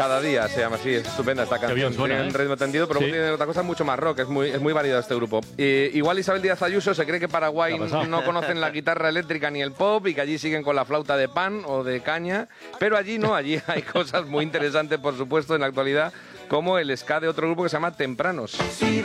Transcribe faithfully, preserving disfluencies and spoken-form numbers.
Cada día se llama así, es estupenda esta canción. bien suena, Tiene un ¿eh? ritmo tendido, pero Sí. luego tiene otra cosa mucho más rock, es muy, es muy variado este grupo. Eh, igual Isabel Díaz Ayuso se cree que Paraguay ¿Qué ha pasado? no conocen la guitarra eléctrica ni el pop y que allí siguen con la flauta de pan o de caña, pero allí no, allí hay cosas muy interesantes, por supuesto, en la actualidad, como el ska de otro grupo que se llama Tempranos.